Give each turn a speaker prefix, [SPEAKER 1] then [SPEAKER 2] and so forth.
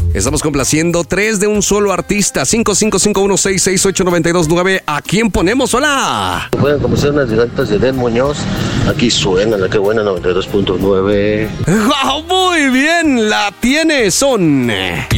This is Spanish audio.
[SPEAKER 1] Estamos complaciendo 3 de un solo artista. 5551668929. ¿A quién ponemos? ¡Hola!
[SPEAKER 2] Pueden conocer unas gigantes de Den Muñoz. Aquí suena la que buena 92.9.
[SPEAKER 1] ¡Wow! Muy bien, la tiene. Son